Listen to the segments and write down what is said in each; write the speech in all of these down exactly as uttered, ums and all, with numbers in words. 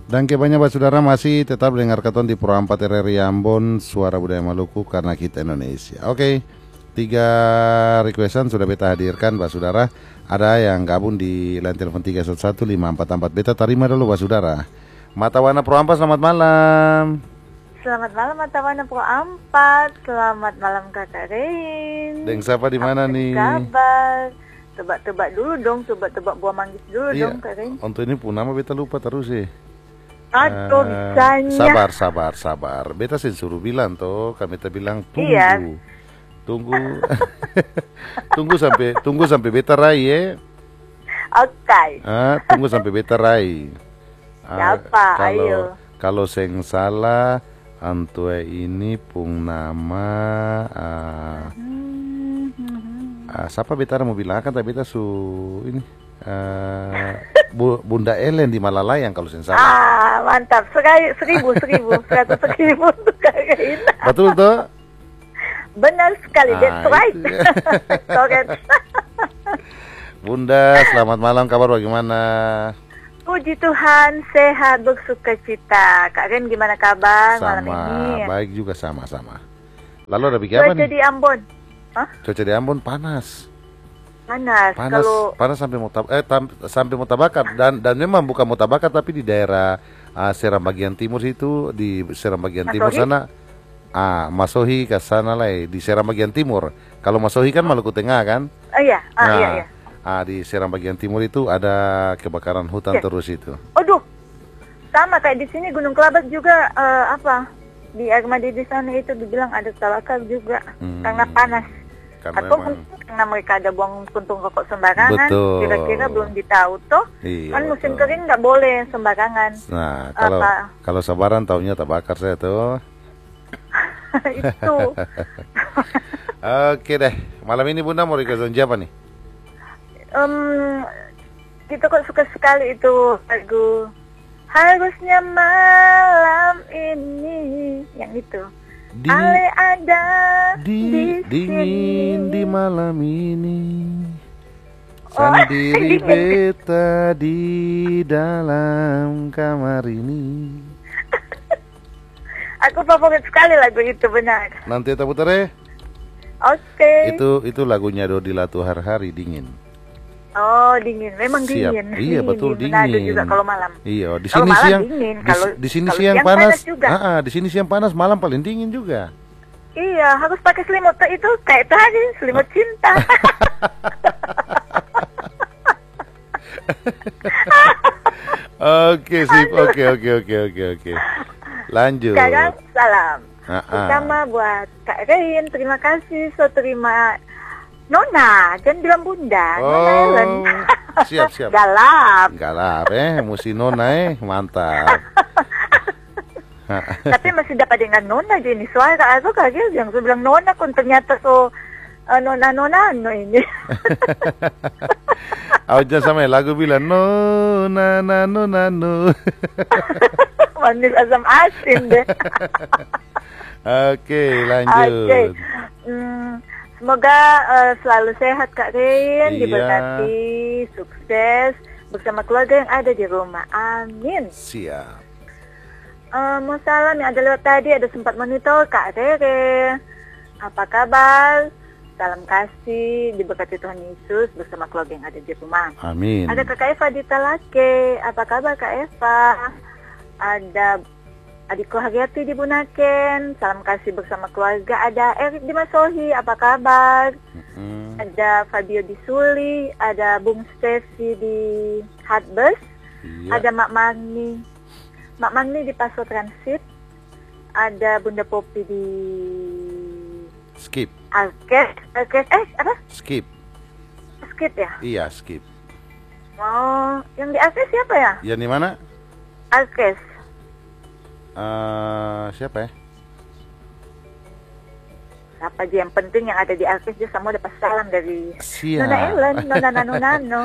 Dan kebanyakan Pak Saudara masih tetap dengar katon di Pro empat R R I Ambon, Suara Budaya Maluku karena kita Indonesia. Oke, tiga requestan sudah beta hadirkan Pak Saudara. Ada yang gabung di line telepon tiga satu satu lima empat empat. Beta terima dulu Pak Saudara. Mata Warna Pro empat, selamat malam. Selamat malam Mata Warna Pro empat. Selamat malam Kakak Rein. Deng siapa di mana nih? Kabar? Tebak-tebak dulu dong, tebak-tebak buah manggis dulu Iya. dong Kak Rein. Untuk ini pun nama beta lupa terus sih. Aduh, Eh, bisanya. Sabar, sabar, sabar. Beta sih suruh bilang toh, kami beta bilang tunggu. Iya. Tunggu. tunggu sampai tunggu sampai beta rai ya. Oke. Ah, tunggu sampai beta rai. Ah, Siapa? kalau Ayo. kalau seng salah antue ini pung nama ah, Hmm, hmm, hmm. ah, siapa beta mau bilang kan tapi beta su ini ah, Bu, Bunda Ellen di Malalayang kalau seng salah. Ah, mantap. Sekali, seribu, seribu, seratus seribu untuk Kak Rein. Betul toh? Benar sekali, Ah, that's right. itu. Correct. Bunda, selamat malam. Kabar bagaimana? Puji Tuhan, sehat, bersuka cita. Kak Ren gimana kabar malam Sama, ini? baik juga sama-sama. Lalu ada bikin apa Cuaca nih? di Ambon, hah? Cuaca di Ambon panas. Panas. Panas, Kalau panas sampai mau tab- eh tam- sampai mau tabakar dan dan memang bukan mau tabakar tapi di daerah ah, Seram bagian timur itu di Seram bagian timur Masohi? sana ah Masohi ke sana lah eh, di Seram bagian timur. Kalau Masohi kan Maluku Tengah kan? oh iya, ah, Nah, iya, iya. ah, di Seram bagian timur itu ada kebakaran hutan Iya. terus itu. Aduh, sama kayak di sini Gunung Kelabat juga eh, apa di Armadi di sana itu dibilang ada kebakar juga Hmm. karena panas. Karena Atau memang mungkin karena mereka ada buang puntung rokok sembarangan, Betul. kira-kira belum ditahu toh. Iya, Kan musim betul. kering nggak boleh sembarangan. Nah, kalau Apa? kalau sabaran taunya terbakar saya tuh. Itu. Oke deh, malam ini Bunda mau request siapa nih? Em, kita kok suka sekali itu lagu Harusnya Malam Ini, yang itu. Di, Ale ada di, di, dingin sini. di malam ini. Oh, Sendiri dingin. beta di dalam kamar ini. Aku favorit sekali lagu itu, benar. Nanti kita putar ya. Oke. Itu itu lagunya Dodi Latu Hari Dingin. Oh, dingin. Memang Siap. dingin. Iya, betul, di Manado dingin. juga kalau malam. Iya, di Kalau sini malam siang dingin, di, kalau- di sini kalau siang siang panas. panas juga. Ah, ah, di sini siang panas, malam paling dingin juga. Iya, harus pakai selimut itu kayak tadi, selimut cinta. Oke, sip. Oke, oke, oke, oke, oke. Lanjut. Sekarang salam. Ah, ah. Pertama buat Kak Rein, terima kasih. So terima Nona, jangan bilang Bunda. Nona Ellen. Oh, siap, siap. Galap. Galap eh, mesti nona eh, mantap. Tapi masih dapat dengan Nona gini suara. Aku kaget yang saya bilang Nona, kun ternyata so uh, Nona-Nona no ini. Aku jangan sama lagu bilang no na na no na no. Manis asam asin deh. Oke, lanjut. Oke. Hmm, semoga uh, selalu sehat Kak Rein, Iya. diberkati, sukses bersama keluarga yang ada di rumah. Amin. Siap. Uh, mau salam yang ada lewat tadi, ada sempat monitor Kak Rere. Apa kabar? Salam kasih, diberkati Tuhan Yesus bersama keluarga yang ada di rumah. Amin. Ada Kak Eva di Talake. Apa kabar Kak Eva? Ada adikku Haryati di Bunaken. Salam kasih bersama keluarga. Ada Erik di Masohi. Apa kabar? Mm-mm. Ada Fabio di Suli. Ada Bung Stesi di Hardbus. Iya. Ada Mak Magni. Mak Magni di Paso Transit. Ada Bunda Popi di Skip, Alkes. Alkes. Eh, apa? skip. Skit ya? Iya, skip. Oh, yang di Alkes siapa ya? Yang di mana? Alkes. Eh, siapa ya? Apa aja yang penting yang ada di Alkes dia semua dapat salam dari Siap. Nona Ellen, Nona Nano Nano.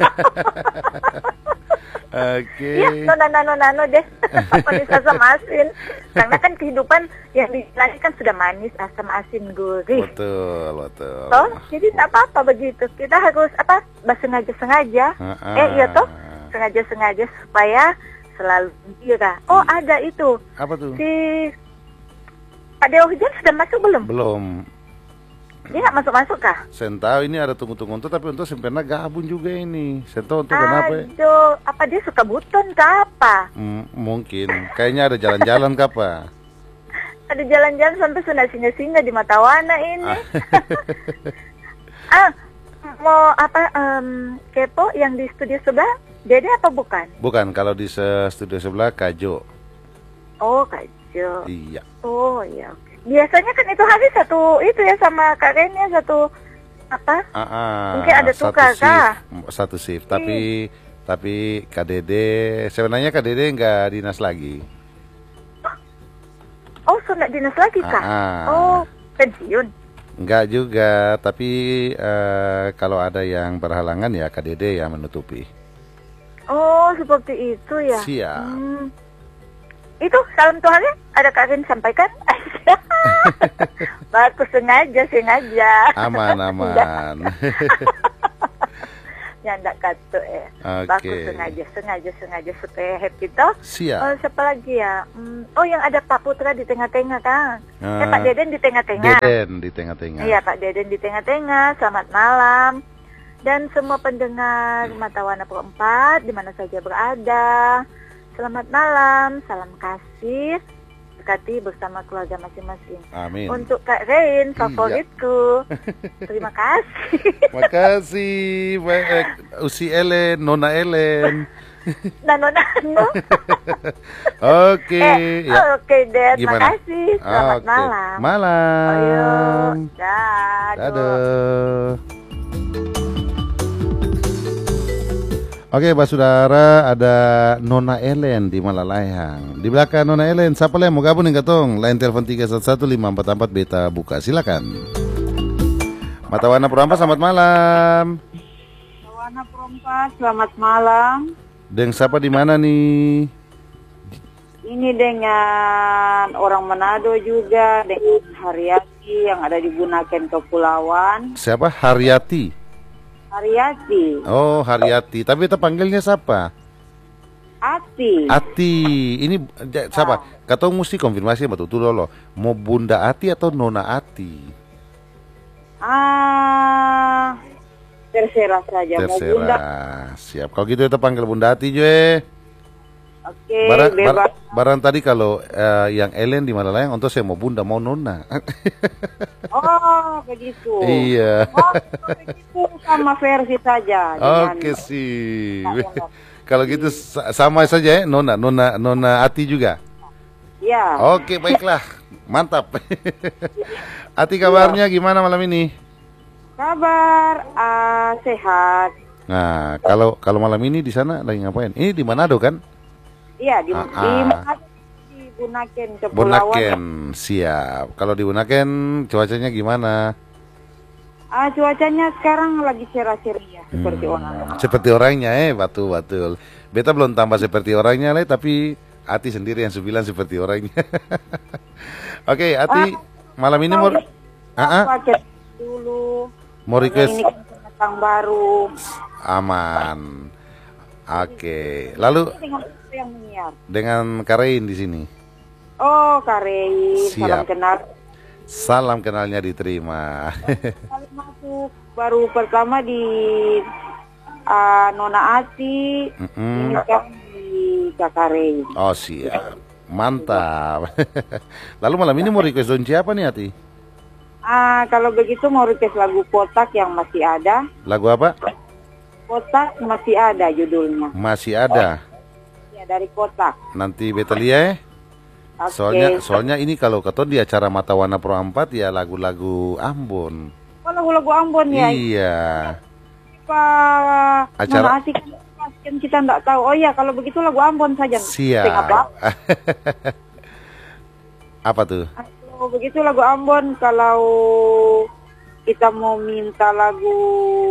Oke. Iya, Nona Nano Nano deh. Manis asam asin. Karena kan kehidupan yang dilahirkan kan sudah manis, asam asin, gurih. Betul, betul. Toh, jadi tak apa-apa begitu. Kita harus apa? Sengaja-sengaja. Ah, ah. Eh, iya toh. Sengaja-sengaja supaya selalu gembira. Oh ada itu. Apa tuh? Si Pak Dewa Hujan sudah masuk belum? Belum. Dia nggak masuk-masuk kah? Saya tahu ini ada tunggu-tunggu untuk, tapi untuk sempena gabung juga ini. Saya tahu untuk kenapa? Aduh, apa dia suka buton kah apa? Hmm, mungkin. Kayaknya ada jalan-jalan kah apa? Ada jalan-jalan sampai sudah singgah-singgah di Matawana ini. Ah, mau apa em, kepo yang di studio sebelah? Dede apa bukan? Bukan, kalau di se- studio sebelah Kajo. Oh, Kak Jo. Iya. Oh, iya. Oke. Biasanya kan itu hari satu itu ya sama Kak Renia satu apa? Ah, ah, Mungkin ada satu tukar shift, kah? satu shift. Tapi tapi Kak Dede sebenarnya Kak Dede nggak dinas lagi. Oh, sudah dinas lagi kah? Ah, ah. Oh, pensiun. Enggak juga, tapi eh, kalau ada yang berhalangan ya Kak Dede yang menutupi. Oh, seperti itu ya. Siap. Hmm. Itu salam Tuhannya ada Kak Rin sampaikan. Bagus, sengaja, sengaja. Aman, aman. Ya enggak kata ya. Oke. Bagus, sengaja, sengaja, sengaja supaya happy toh. Siap. Oh, siapa lagi ya? Hmm, oh, yang ada Pak Putra di tengah-tengah kan? Uh, eh, Pak Deden di tengah-tengah. Deden di tengah-tengah. Iya, Pak Deden di tengah-tengah. Selamat malam. Dan semua pendengar Matawana Pro empat di mana saja berada. Selamat malam, salam kasih, berkati bersama keluarga masing-masing. Amin. Untuk Kak Rain, favoritku. Terima kasih. Makasih, baik. Usi Ellen, Nona Ellen. Nano Nano. Oke, eh, ya. Oke deh, terima Gimana? kasih. Selamat Oke. malam. Malam. Ayo, dadah. Dadah. Oke, Pak Saudara, ada Nona Ellen di Malalayang. Di belakang Nona Ellen, siapa yang mau gabung nih Katong? Line telepon tiga satu satu lima empat empat beta buka, silakan. Matawana Pro empat, selamat malam. Matawana Pro empat, selamat malam. Deng siapa di mana nih? Ini dengan orang Manado juga, dengan Haryati yang ada di Bunaken Kepulauan. Siapa? Haryati. Haryati. Oh, Haryati. Tapi kita panggilnya siapa? Ati. Ati. Ini ja- siapa? Katong mesti konfirmasi betul-betul loh. Mau Bunda Ati atau Nona Ati? Ah, terserah saja. Mau Bunda. Terserah. Siap. Kalau gitu kita panggil Bunda Ati juga. Oke, Barang, bebas. bar- barang tadi kalau eh, yang Ellen di Malalayang untuk saya mau Bunda mau Nona. Oh, begitu. Iya. Oh, begitu sama versi saja. dengan- Oke sih. Kalau gitu sa- sama saja ya Nona, Nona, Nona Ati juga. Ya. Oke, baiklah. Mantap. Ati kabarnya gimana malam ini? Kabar ah, sehat. Nah, kalau kalau malam ini di sana lagi ngapain? Ini di Manado kan? Iya, di, Ah, di, ah. di Bunaken Kepulauan. Bunaken, siap. Kalau di Bunaken cuacanya gimana? Ah, cuacanya sekarang lagi cerah-cerah ya, seperti Hmm, orang. seperti orangnya eh, betul betul. Beta belum tambah seperti orangnya lah, tapi Ati sendiri yang sembilan seperti orangnya. Oke, Ati, malam ini mau, ah, ah, Pakai dulu. mau request Ini kan pendatang baru. aman. Oke, lalu Dengan siapa yang menyiar? dengan Karain di sini. Oh, Karei, salam Siap. kenal. Salam kenalnya diterima. Kali masuk baru pertama di ah, Nona Ati, Mm-mm. ini kan di Kakarei. Oh siap, mantap. Lalu malam ini mau request donci apa nih Ati? Ah, kalau begitu mau request lagu Kotak yang masih ada. Lagu apa? Kotak masih ada judulnya. Masih ada. Ya, dari Kotak. Nanti beta lihat. Oke. Soalnya soalnya ini kalau keton di acara Matawana Pro empat ya lagu-lagu Ambon. Oh, lagu-lagu Ambon ya. Iya. Pak Acara- Nona Ati kan kan kita enggak tahu. Oh ya, kalau begitu lagu Ambon saja. Siap. Sing apa? Apa tuh? Kalau begitu lagu Ambon, kalau kita mau minta lagu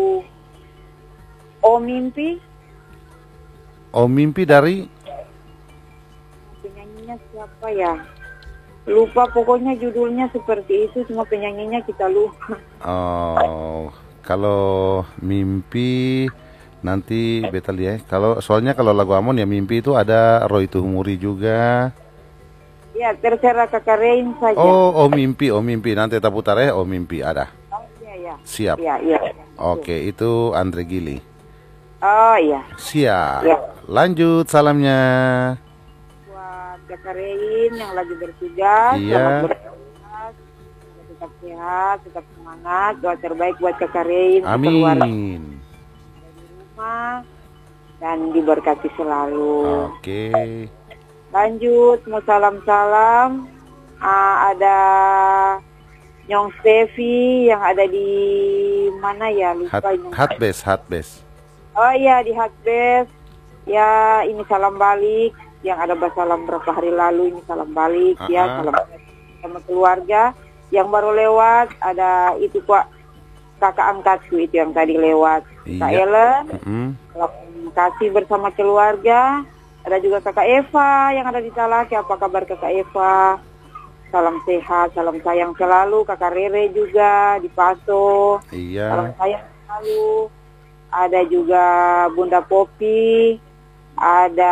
Oh Mimpi, Oh mimpi dari penyanyinya siapa ya? Lupa, pokoknya judulnya seperti itu, semua penyanyinya kita lupa. Oh, kalau mimpi Nanti beta lihat. Kalau soalnya kalau lagu Amon ya mimpi itu ada Roy Tuhumuri juga. Ya, terserah Kakak Rein saja. Oh, oh mimpi, oh mimpi. Nanti kita putar ya, oh mimpi ada. Oh, iya, iya. Siap. Iya, iya. Oke, itu Andre Gili. Oh, iya. Siap. Ya. Lanjut salamnya. Buat Kakak Rein yang lagi bertugas, Iya. selamat bertugas, tetap sehat, tetap semangat. Doa terbaik buat Kakak Rein, keluarga Amin. di rumah, dan diberkati selalu. Oke. Lanjut, mau salam-salam. Ah, ada Nyong Stevi yang ada di mana ya? Hat, Lupa Nyong. hatbes, hatbes. Oh iya, di Hatbes. Ya, ini salam balik. Yang ada basalam berapa hari lalu, ini salam balik. Uh-uh. Ya, salam balik sama keluarga. Yang baru lewat, ada itu Pak, kakak angkatku itu yang tadi lewat. Kak Iya. Ellen, Mm-mm. terima kasih bersama keluarga. Ada juga kakak Eva yang ada di Talaki. Apa kabar kakak Eva? Salam sehat, salam sayang selalu. Kakak Rere juga di Paso. Salam Iya. sayang selalu. Ada juga Bunda Popi. Ada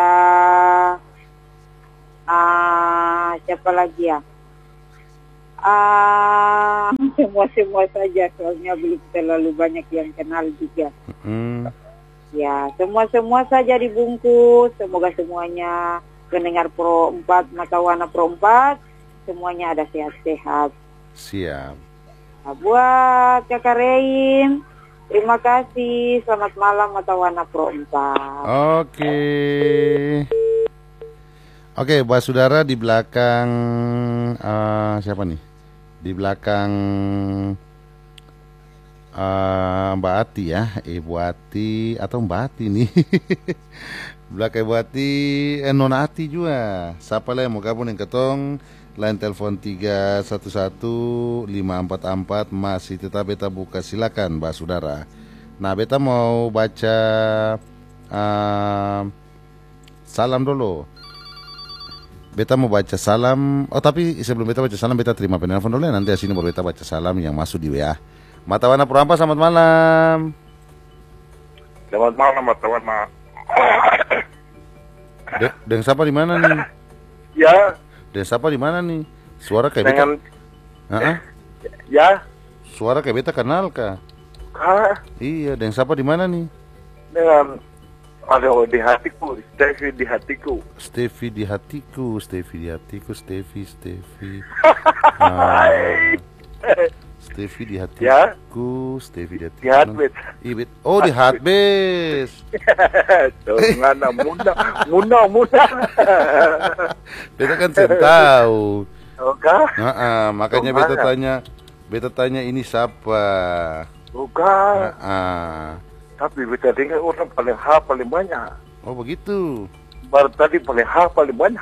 ah siapa lagi ya? Ah semua-semua saja, soalnya belum terlalu banyak yang kenal juga. Mm. Ya, semua-semua saja dibungkus. Semoga semuanya pendengar Pro empat, Mata Wana Pro empat, semuanya ada sehat-sehat. Siap. Nah, buat Kakak Rein, terima kasih. Selamat malam Mata Wana Pro empat. Oke. Oke, Mbak Saudara di belakang eh, siapa nih? Di belakang eh, Mbak Ati ya, Ibu Ati atau Mbak Ati nih. Belakang Ibu Ati, eh, Nona Ati juga. Siapa lah yang mau gabung yang ketong? Line telepon tiga satu satu lima empat empat masih tetap beta buka, silakan Mbak Saudara. Nah, beta mau baca uh, salam dulu. Beta mau baca salam. Oh, tapi sebelum beta baca salam, beta terima penelpon dulu ya. Nanti sini baru beta baca salam yang masuk di W A. Mata Wana Purampa, selamat malam. Selamat malam, Mas Wana. De Deng siapa di mana nih? Ya, Deng siapa di mana nih? Suara kayak beta. dengan Heeh. ya, Suara kayak beta kenal kah? ah, Iya, Deng siapa di mana nih? dengan ada di hatiku, Stevie di hatiku. Stevi di hatiku, Stevi di hatiku, Stevi, Stevi. Ah, Stevi di Ya. hatiku, Stevi di hatiku. Di Hatbes. Ibit. Oh, di Hatbes. Tuh, ngana muna, muna, muna. Beta kan sen tahu. Oke, Nah, makanya Tuh, beta mana? tanya, beta tanya ini siapa? oke. Nah, Tapi kita dengar orang paling H paling banyak. oh begitu. Baru tadi paling H paling banyak.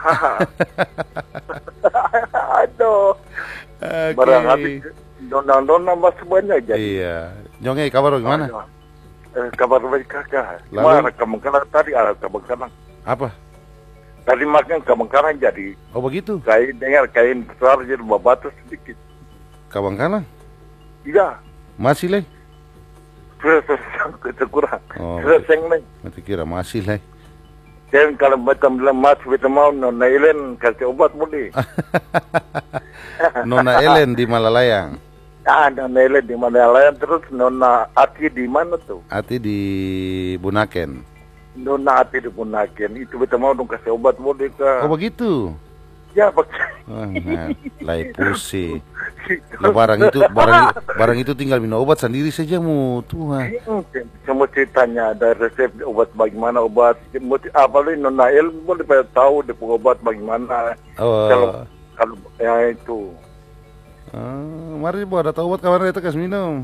Aduh, Oke. barang habis dona-dona masih banyak jadi. Iya. Nyonge, kabar gimana? Eh, kabar baik kakak. Lalu? Mana kemungkinan tadi ada kemungkinan. Apa? Tadi makan kemungkinan jadi Oh begitu. kain dengar kain besar jadi babatus sedikit. Kawan kanan? Iya, Masih leh? sudah sudah kurang. Oh, Sudah betul. seng nih. Nanti kira masih leh. Dan kalau mereka bilang mas kita mau nona Elen kasih obat boleh. Nona Ellen di Malalayang. Ah, nona Elen di mana lain terus nona Ati di mana tuh? Ati di Bunaken. Nona Ati di Bunaken itu kita mau dong kasih obat boleh Oh ke? begitu. Ya pak. Oh, nah, lai pusi. Ya, barang itu barang barang itu tinggal minum obat sendiri saja mu Tuhan. Semua ceritanya ada resep obat bagaimana obat. Apalagi nona El boleh pada tahu dia obat bagaimana. Oh. Kalau kalau ya itu. Ah, mari bu ada tahu obat kawan itu kas minum.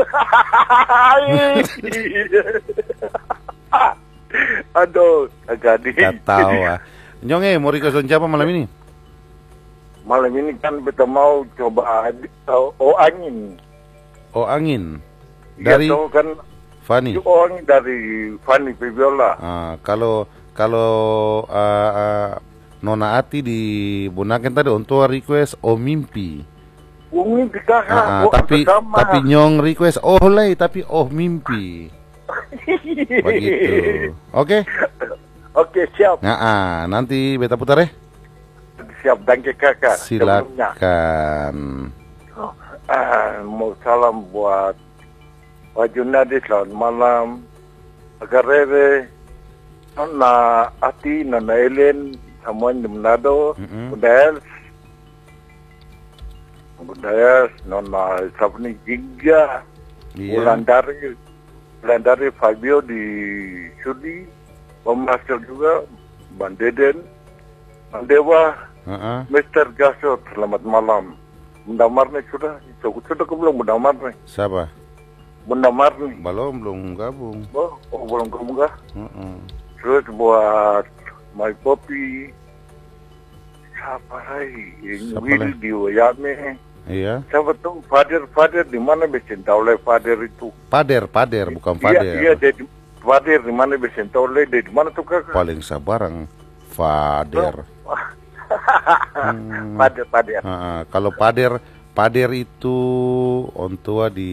Aduh, agak di. Katawa. Nyonge mau request lagu siapa malam ini? Malam ini kan kita mau coba oh, oh angin. Oh angin. Dari Dari tahu kan Fani. oh angin dari Fanny Fibiola. Ah, kalau kalau ah, ah, Nona Ati di Bunaken tadi untuk request oh mimpi. Oh mimpi kakak. Ah, ah, Oh, tapi sama. tapi nyong request oh lay tapi oh mimpi. Begitu. Oke. Oke, siap. Nah, ah, nanti beta putar ya. Siap, danke kakak. Sebelumnya. Silakan. Oh, ah, mau salam buat Pak Junadi, selamat malam. Agarere, Nona Ati, Nona Ellen, semuanya di Manado, Mm-mm. Budayas, Budayas, Nona Sabni Jingga, Iya. Wulandari, Wulandari Fabio di Sudi, Om Hasil juga, Bang Deden, Bang Dewa, Heeh. Mister Gaso, selamat malam. Bunda Marni sudah, sudah sudah ke belum Bunda Marni? Siapa? Bunda Marni. Belum, belum gabung. Oh, oh belum kamu kah? Heeh. Terus buat My Poppy, siapa lagi? Siapa Will lagi? di Wayame. Iya. Siapa tuh? Father, Father di mana bisa oleh Father itu? Pader, pader, bukan Iya, pader. iya, di Father di mana bisa oleh? Di mana tuh kakak? Paling sabarang. Fader. Hmm. Father, Father. Heeh, kalau pader, pader itu on tua di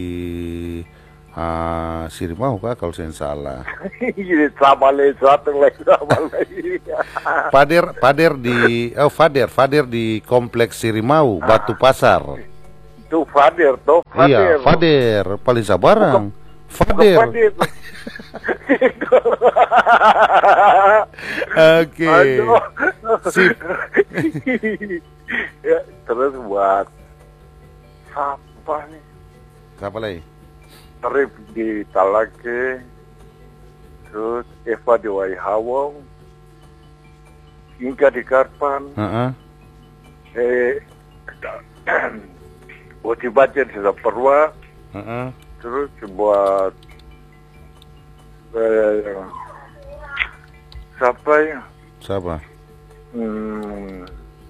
ah, Sirimau kah kalau saya salah. Sama lagi, satu lagi, sama lagi. Pader, pader di oh fader, fader di kompleks Sirimau, Batu Pasar. Itu Father, tuh Father. Iya, fader, paling sabarang. Fader. Father. Oke. Aduh. Sip. Ya, terus buat apa nih? Siapa lagi? Trip di Talake, terus Eva di Waihawong, Inka di Karpan, Heeh. eh, Boti Bacer di Saparwa, Heeh. terus buat eh, siapa ya? Siapa? Hmm,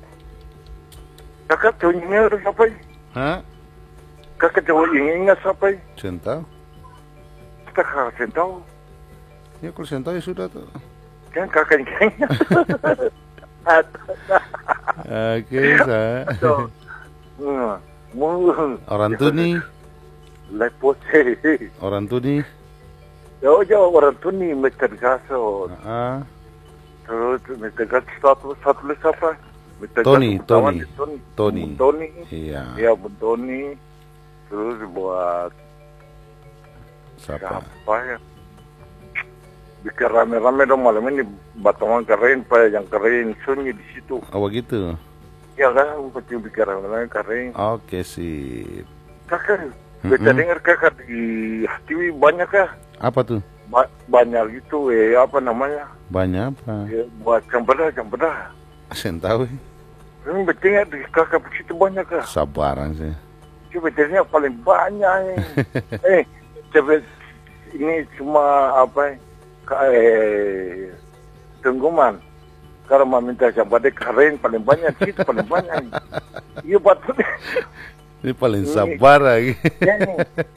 kakak cowok ingat siapa ya? Hah? Kakak cowok ingat siapa ya? Sentau? Kita kakak sentau, Ya kalau sentau ya sudah tuh. kan kakak ingat. Oke, sa. Tuh. Hmm, mu- Orang tuni, Lepose. orang tuni. Jauh jauh orang tu ni Mister Gaso. Heeh. Terus Mister Gaso satu satu lagi siapa? Mister Tony, Gaso pertama Tony. di Tony. Tony. Bu Tony. Iya. Ya Bu Tony. Terus buat Siapa? siapa ya? Bikin rame-rame dong malam ini batongan keren pak yang keren sunyi di situ. Oh begitu. Ya kan, pasti bikin rame-rame keren. Oke, sip. Kakak, Mm-mm. bisa dengar kakak di T V banyak kah? Apa tuh? Ba- banyak itu eh apa namanya? Banyak apa? Ya, buat cempedah cempedah. Sentau. Ini betulnya di kakak situ banyak kah? Sabaran sih. Coba betulnya paling banyak ini. eh, coba ini cuma apa? ka- Eh, tungguman. Kalau mau minta cempedah keren paling banyak situ paling banyak. Iya betul. Ini paling Ini- sabar lagi. Ya ini.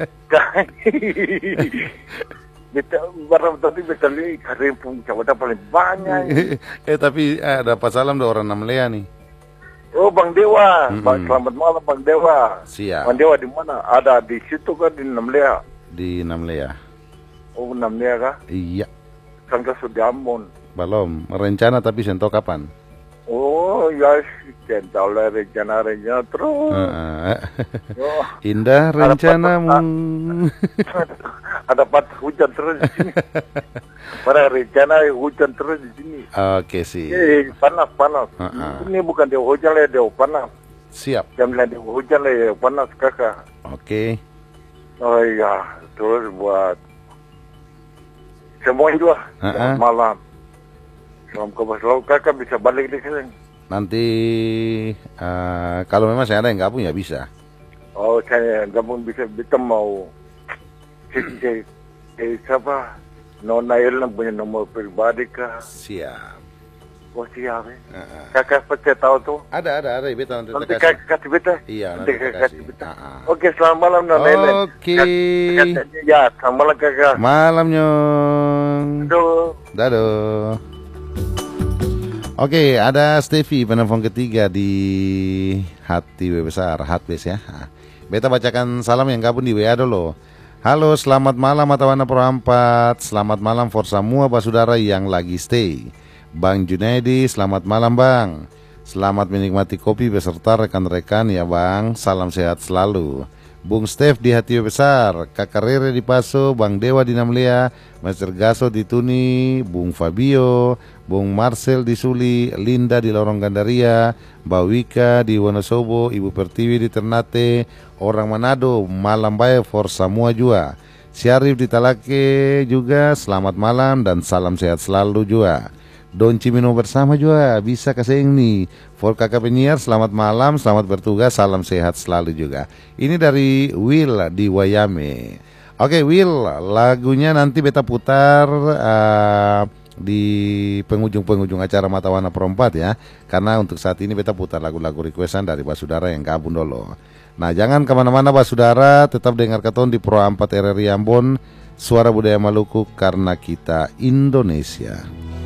Betul, barang tadi betul ini keren pun cempedah paling banyak. eh tapi eh, dapat salam dari orang Namlea nih. Oh Bang Dewa, Mm-mm. Bang, selamat malam Bang Dewa. Siap. Bang Dewa di mana? Ada di situ kan di Namlea. Di Namlea. Oh Namlea kah? Iya. Kan ke Sudiamon. Belum. Rencana tapi sentau kapan? Oh ya, centau lah rencana-rencana terus. Heeh. Oh, Indah Ada rencanamu. ada pat hujan terus di sini. Pada rencana hujan terus di sini. Oke sih. Eh panas panas. Uh-uh. Ini bukan dia hujan lah, dia panas. Siap. Jam lain dia hujan lah, dia panas kakak. Oke. Oh iya, terus buat semua juga. Uh-uh. Selamat malam. Selamat kabar selalu kakak bisa balik di sini. Nanti eh, kalau memang saya ada yang gabung ya bisa. Oh saya gabung bisa kita mau cek cek eh, siapa Nona Elna punya nomor pribadi kah? Siap. Oh siapa? Uh-uh. Kakak pasti tahu tuh. Ada ada ada beta nanti Nanti kasih. kakak kasih beta. Iya, nanti nanti kakak kasih. kasih beta. Uh-uh. Oke selamat malam Nona Elna. Oke. Kak- kak- Ya selamat malam kakak. Malam nyong. Aduh. Dado. Oke, ada Stevie penelpon ketiga di Hati W Besar, Hatbes ya. Nah, beta bacakan salam yang gabung di W A dulu. Halo, selamat malam Matawana Pro empat. Selamat malam for semua basudara yang lagi stay. Bang Junaidi, selamat malam Bang. Selamat menikmati kopi beserta rekan-rekan ya Bang. Salam sehat selalu. Bung Stef di Hati Besar, Kakak Rere di Paso, Bang Dewa di Namlia, Master Gaso di Tuni, Bung Fabio, Bung Marcel di Suli, Linda di Lorong Gandaria, Mbak Wika di Wonosobo, Ibu Pertiwi di Ternate, orang Manado, malam baik for semua juga. Syarif di Talake juga, selamat malam dan salam sehat selalu juga. Don Cimino bersama juga bisa kasih ini. For kakak penyiar selamat malam, selamat bertugas, salam sehat selalu juga. Ini dari Will di Wayame. Oke Will, lagunya nanti beta putar uh, di penghujung-penghujung acara Matawana Pro empat ya. Karena untuk saat ini beta putar lagu-lagu requestan dari basudara yang gabung dulu. Nah jangan kemana-mana basudara, tetap dengar keton di Pro empat R R I Ambon, Suara Budaya Maluku karena kita Indonesia.